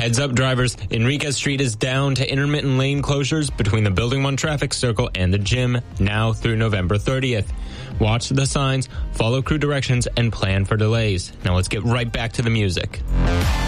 Heads up, drivers. Enriquez Street is down to intermittent lane closures between the Building 1 traffic circle and the gym now through November 30th. Watch the signs, follow crew directions, and plan for delays. Now let's get right back to the music.